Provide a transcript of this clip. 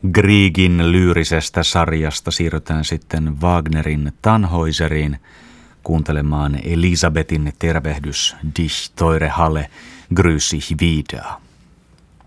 Griegin lyyrisestä sarjasta siirrytään sitten Wagnerin Tannhäuseriin kuuntelemaan Elisabetin tervehdys Dich teure Halle, grüß ich wieder.